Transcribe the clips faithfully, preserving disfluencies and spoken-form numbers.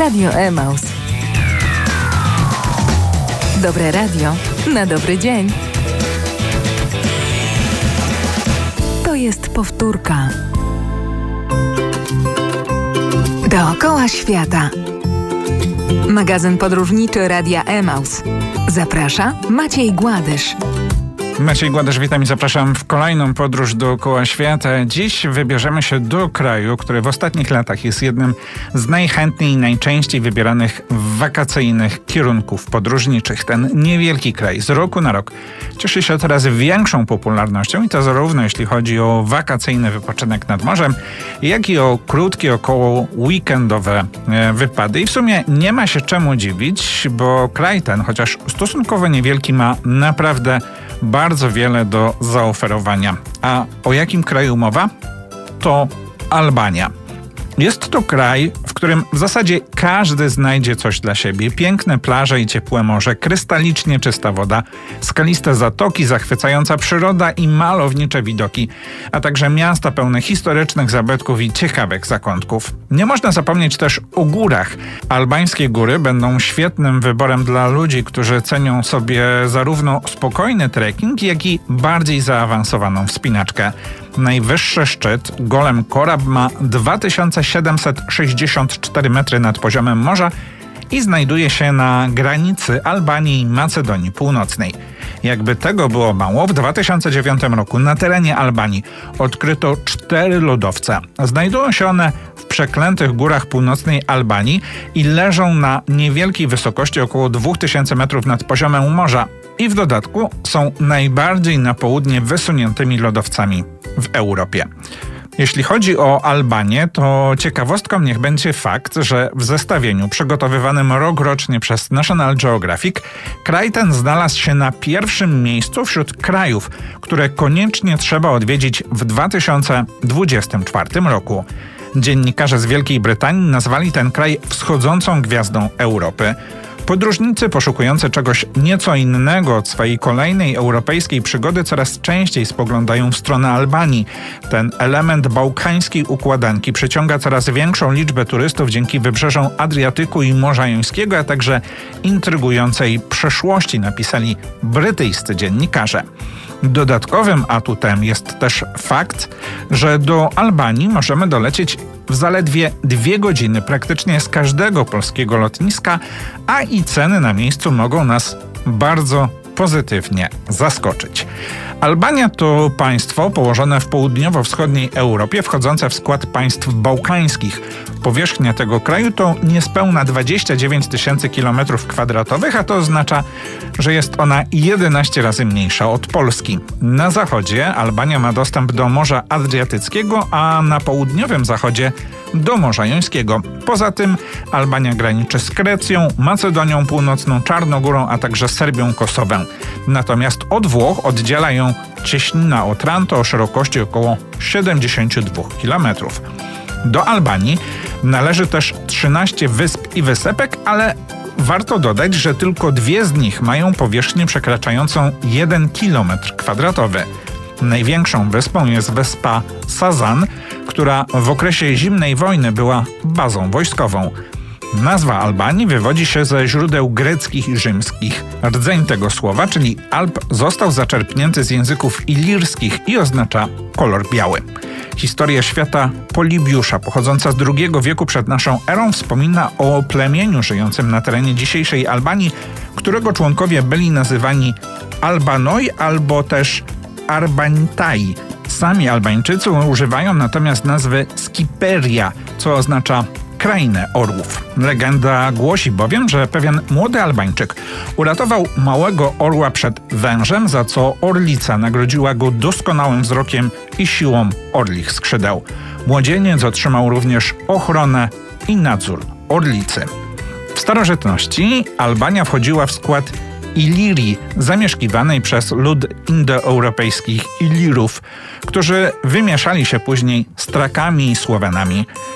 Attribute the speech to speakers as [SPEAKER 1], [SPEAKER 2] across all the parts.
[SPEAKER 1] Radio Emaus. Dobre radio na dobry dzień. To jest powtórka. Dookoła świata. Magazyn podróżniczy Radia Emaus. Zaprasza Maciej Gładysz.
[SPEAKER 2] Maciej Gładysz, witam i zapraszam w kolejną podróż dookoła świata. Dziś wybierzemy się do kraju, który w ostatnich latach jest jednym z najchętniej i najczęściej wybieranych wakacyjnych kierunków podróżniczych. Ten niewielki kraj z roku na rok cieszy się coraz większą popularnością i to zarówno jeśli chodzi o wakacyjny wypoczynek nad morzem, jak i o krótkie, około weekendowe wypady. I w sumie nie ma się czemu dziwić, bo kraj ten, chociaż stosunkowo niewielki, ma naprawdę bardzo wiele do zaoferowania. A o jakim kraju mowa? To Albania. Jest to kraj, w którym w zasadzie każdy znajdzie coś dla siebie. Piękne plaże i ciepłe morze, krystalicznie czysta woda, skaliste zatoki, zachwycająca przyroda i malownicze widoki, a także miasta pełne historycznych zabytków i ciekawych zakątków. Nie można zapomnieć też o górach. Albańskie góry będą świetnym wyborem dla ludzi, którzy cenią sobie zarówno spokojny trekking, jak i bardziej zaawansowaną wspinaczkę. Najwyższy szczyt, Golem Korab, ma dwa tysiące siedemset sześćdziesiąt cztery metry nad poziomem morza i znajduje się na granicy Albanii i Macedonii Północnej. Jakby tego było mało, w dwa tysiące dziewiątym roku na terenie Albanii odkryto cztery lodowce. Znajdują się one w przeklętych górach północnej Albanii i leżą na niewielkiej wysokości około dwa tysiące metrów nad poziomem morza. I w dodatku są najbardziej na południe wysuniętymi lodowcami w Europie. Jeśli chodzi o Albanię, to ciekawostką niech będzie fakt, że w zestawieniu przygotowywanym rokrocznie przez National Geographic kraj ten znalazł się na pierwszym miejscu wśród krajów, które koniecznie trzeba odwiedzić w dwa tysiące dwudziestym czwartym roku. Dziennikarze z Wielkiej Brytanii nazwali ten kraj wschodzącą gwiazdą Europy. Podróżnicy poszukujący czegoś nieco innego od swojej kolejnej europejskiej przygody coraz częściej spoglądają w stronę Albanii. Ten element bałkańskiej układanki przyciąga coraz większą liczbę turystów dzięki wybrzeżom Adriatyku i Morza Jońskiego, a także intrygującej przeszłości, napisali brytyjscy dziennikarze. Dodatkowym atutem jest też fakt, że do Albanii możemy dolecieć w zaledwie dwie godziny praktycznie z każdego polskiego lotniska, a i ceny na miejscu mogą nas bardzo pozytywnie zaskoczyć. Albania to państwo położone w południowo-wschodniej Europie, wchodzące w skład państw bałkańskich. Powierzchnia tego kraju to niespełna dwadzieścia dziewięć tysięcy kilometrów kwadratowych, a to oznacza, że jest ona jedenaście razy mniejsza od Polski. Na zachodzie Albania ma dostęp do Morza Adriatyckiego, a na południowym zachodzie do Morza Jońskiego. Poza tym Albania graniczy z Grecją, Macedonią Północną, Czarnogórą, a także Serbią, Kosowem. Natomiast od Włoch oddziela ją cieśnina Otranto o szerokości około siedemdziesiąt dwa kilometrów. Do Albanii należy też trzynaście wysp i wysepek, ale warto dodać, że tylko dwie z nich mają powierzchnię przekraczającą jeden kilometr kwadratowy. Największą wyspą jest wyspa Sazan, która w okresie zimnej wojny była bazą wojskową. Nazwa Albanii wywodzi się ze źródeł greckich i rzymskich. Rdzeń tego słowa, czyli Alp, został zaczerpnięty z języków ilirskich i oznacza kolor biały. Historia świata Polibiusza, pochodząca z drugiego wieku przed naszą erą, wspomina o plemieniu żyjącym na terenie dzisiejszej Albanii, którego członkowie byli nazywani Albanoi albo też Arbanitai. Sami Albańczycy używają natomiast nazwy Skiperia, co oznacza krainę orłów. Legenda głosi bowiem, że pewien młody Albańczyk uratował małego orła przed wężem, za co orlica nagrodziła go doskonałym wzrokiem i siłą orlich skrzydeł. Młodzieniec otrzymał również ochronę i nadzór orlicy. W starożytności Albania wchodziła w skład Ilirii, zamieszkiwanej przez lud indoeuropejskich Ilirów, którzy wymieszali się później z Trakami i Słowenami. W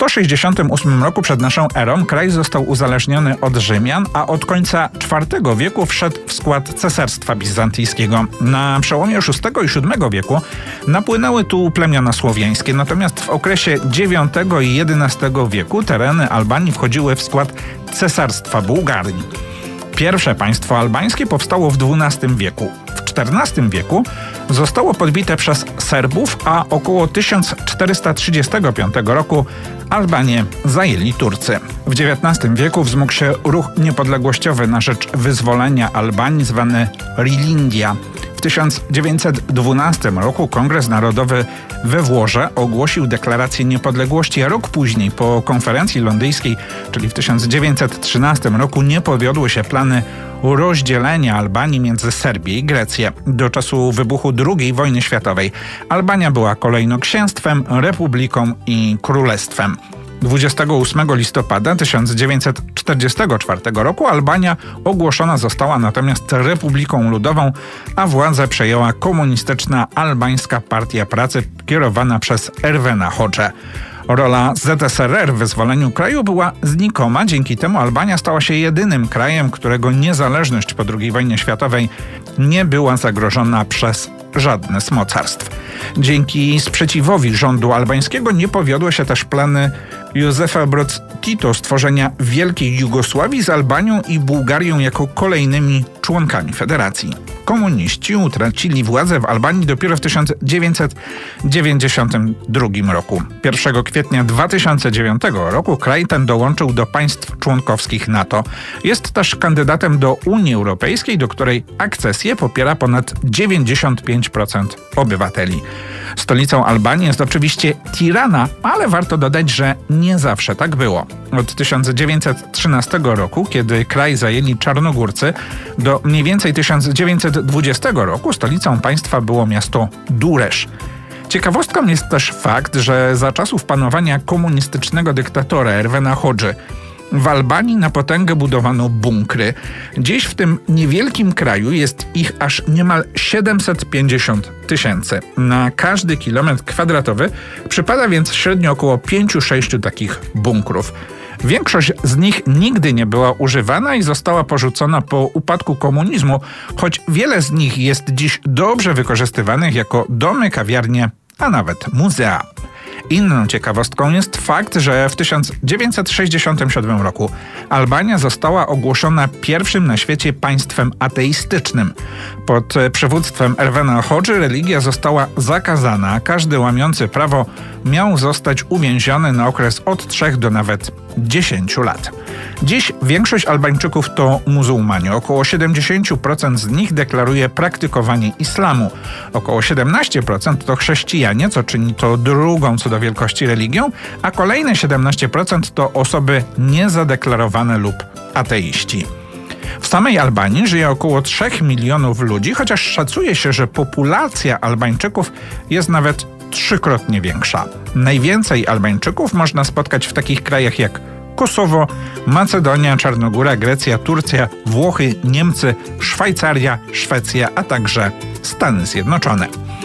[SPEAKER 2] sto sześćdziesiątym ósmym roku przed naszą erą kraj został uzależniony od Rzymian, a od końca czwartego wieku wszedł w skład Cesarstwa Bizantyjskiego. Na przełomie szóstego i siódmego wieku napłynęły tu plemiona słowiańskie, natomiast w okresie dziewiątego i jedenastego wieku tereny Albanii wchodziły w skład Cesarstwa Bułgarii. Pierwsze państwo albańskie powstało w dwunastym wieku. W czternastym wieku zostało podbite przez Serbów, a około tysiąc czterysta trzydziestego piątego roku Albanię zajęli Turcy. W dziewiętnastym wieku wzmógł się ruch niepodległościowy na rzecz wyzwolenia Albanii zwany Rilindia. W tysiąc dziewięćset dwunastym roku Kongres Narodowy we Włoszech ogłosił deklarację niepodległości, a rok później po konferencji londyńskiej, czyli w tysiąc dziewięćset trzynastym roku, nie powiodły się plany rozdzielenia Albanii między Serbię i Grecję. Do czasu wybuchu drugiej wojny światowej Albania była kolejno księstwem, republiką i królestwem. dwudziestego ósmego listopada tysiąc dziewięćset czterdziestego czwartego roku Albania ogłoszona została natomiast Republiką Ludową, a władzę przejęła komunistyczna Albańska Partia Pracy kierowana przez Ervena Hodżę. Rola Z S R R w wyzwoleniu kraju była znikoma, dzięki temu Albania stała się jedynym krajem, którego niezależność po drugiej wojnie światowej nie była zagrożona przez żadne z mocarstw. Dzięki sprzeciwowi rządu albańskiego nie powiodły się też plany Józefa Broz Tito stworzenia Wielkiej Jugosławii z Albanią i Bułgarią jako kolejnymi członkami federacji. Komuniści utracili władzę w Albanii dopiero w tysiąc dziewięćset dziewięćdziesiątym drugim roku. pierwszego kwietnia dwa tysiące dziewiątego roku kraj ten dołączył do państw członkowskich NATO. Jest też kandydatem do Unii Europejskiej, do której akcesję popiera ponad dziewięćdziesiąt pięć procent obywateli. Stolicą Albanii jest oczywiście Tirana, ale warto dodać, że nie zawsze tak było. Od tysiąc dziewięćset trzynastego roku, kiedy kraj zajęli Czarnogórcy, do mniej więcej tysiąc dziewięćset dwudziestego roku stolicą państwa było miasto Durrës. Ciekawostką jest też fakt, że za czasów panowania komunistycznego dyktatora Ervena Hodży w Albanii na potęgę budowano bunkry. Dziś w tym niewielkim kraju jest ich aż niemal siedemset pięćdziesiąt tysięcy. Na każdy kilometr kwadratowy przypada więc średnio około pięć do sześciu takich bunkrów. Większość z nich nigdy nie była używana i została porzucona po upadku komunizmu, choć wiele z nich jest dziś dobrze wykorzystywanych jako domy, kawiarnie, a nawet muzea. Inną ciekawostką jest fakt, że w tysiąc dziewięćset sześćdziesiątym siódmym roku Albania została ogłoszona pierwszym na świecie państwem ateistycznym. Pod przywództwem Ervena Hodży religia została zakazana, a każdy łamiący prawo miał zostać uwięziony na okres od trzech do nawet dziesięciu lat. Dziś większość Albańczyków to muzułmanie. Około siedemdziesiąt procent z nich deklaruje praktykowanie islamu. Około siedemnaście procent to chrześcijanie, co czyni to drugą co do wielkości religią, a kolejne siedemnaście procent to osoby niezadeklarowane lub ateiści. W samej Albanii żyje około trzech milionów ludzi, chociaż szacuje się, że populacja Albańczyków jest nawet trzykrotnie większa. Najwięcej Albańczyków można spotkać w takich krajach jak Kosowo, Macedonia, Czarnogóra, Grecja, Turcja, Włochy, Niemcy, Szwajcaria, Szwecja, a także Stany Zjednoczone.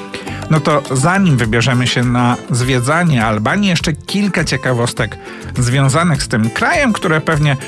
[SPEAKER 2] No to zanim wybierzemy się na zwiedzanie Albanii, jeszcze kilka ciekawostek związanych z tym krajem, które pewnie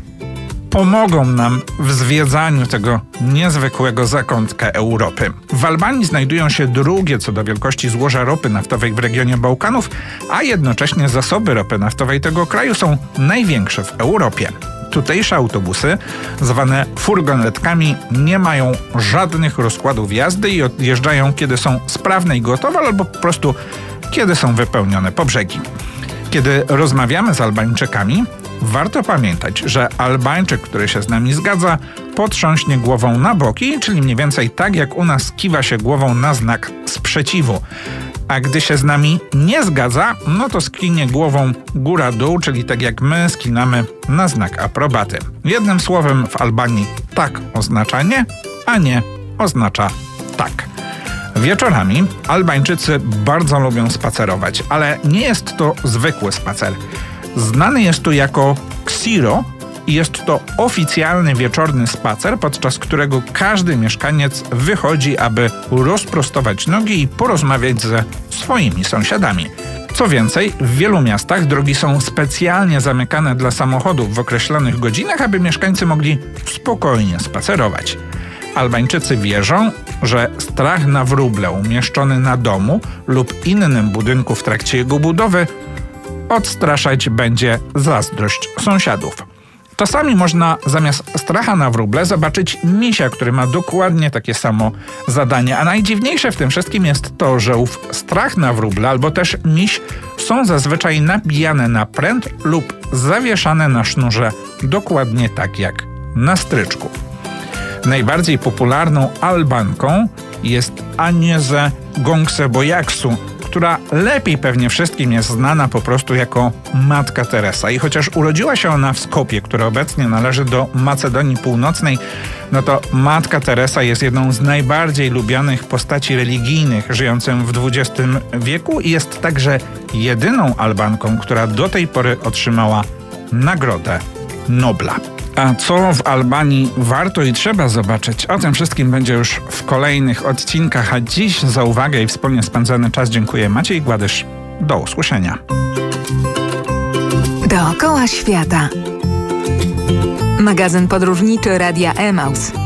[SPEAKER 2] pomogą nam w zwiedzaniu tego niezwykłego zakątka Europy. W Albanii znajdują się drugie co do wielkości złoża ropy naftowej w regionie Bałkanów, a jednocześnie zasoby ropy naftowej tego kraju są największe w Europie. Tutejsze autobusy, zwane furgonetkami, nie mają żadnych rozkładów jazdy i odjeżdżają, kiedy są sprawne i gotowe, albo po prostu kiedy są wypełnione po brzegi. Kiedy rozmawiamy z Albańczykami, warto pamiętać, że Albańczyk, który się z nami zgadza, potrząśnie głową na boki, czyli mniej więcej tak jak u nas kiwa się głową na znak sprzeciwu. A gdy się z nami nie zgadza, no to skinie głową góra-dół, czyli tak jak my skinamy na znak aprobaty. Jednym słowem w Albanii tak oznacza nie, a nie oznacza tak. Wieczorami Albańczycy bardzo lubią spacerować, ale nie jest to zwykły spacer. Znany jest tu jako Ksiro i jest to oficjalny wieczorny spacer, podczas którego każdy mieszkaniec wychodzi, aby rozprostować nogi i porozmawiać ze swoimi sąsiadami. Co więcej, w wielu miastach drogi są specjalnie zamykane dla samochodów w określonych godzinach, aby mieszkańcy mogli spokojnie spacerować. Albańczycy wierzą, że strach na wróble umieszczony na domu lub innym budynku w trakcie jego budowy odstraszać będzie zazdrość sąsiadów. Czasami można zamiast stracha na wróble zobaczyć misia, który ma dokładnie takie samo zadanie. A najdziwniejsze w tym wszystkim jest to, że ów strach na wróble albo też miś są zazwyczaj nabijane na pręt lub zawieszane na sznurze dokładnie tak jak na stryczku. Najbardziej popularną Albanką jest Agnieszka Gongseboyaksu, która lepiej pewnie wszystkim jest znana po prostu jako Matka Teresa. I chociaż urodziła się ona w Skopie, które obecnie należy do Macedonii Północnej, no to Matka Teresa jest jedną z najbardziej lubianych postaci religijnych żyjących w dwudziestym wieku i jest także jedyną Albanką, która do tej pory otrzymała Nagrodę Nobla. A co w Albanii warto i trzeba zobaczyć? O tym wszystkim będzie już w kolejnych odcinkach, a dziś za uwagę i wspólnie spędzony czas dziękuję. Maciej Gładysz. Do usłyszenia.
[SPEAKER 1] Dookoła świata. Magazyn podróżniczy Radia Emaus.